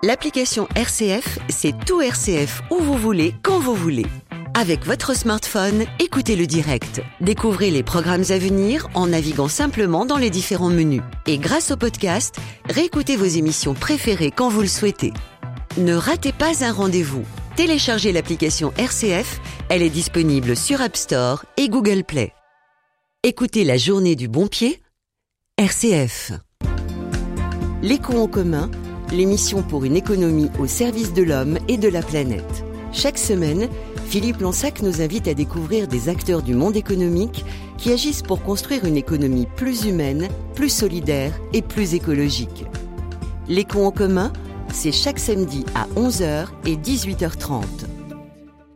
L'application RCF, c'est tout RCF où vous voulez, quand vous voulez. Avec votre smartphone, écoutez le direct. Découvrez les programmes à venir en naviguant simplement dans les différents menus. Et grâce au podcast, réécoutez vos émissions préférées quand vous le souhaitez. Ne ratez pas un rendez-vous. Téléchargez l'application RCF, elle est disponible sur App Store et Google Play. Écoutez la journée du bon pied, RCF. L'éco en commun, l'émission pour une économie au service de l'homme et de la planète. Chaque semaine, Philippe Lansac nous invite à découvrir des acteurs du monde économique qui agissent pour construire une économie plus humaine, plus solidaire et plus écologique. L'éco en commun, c'est chaque samedi à 11h et 18h30.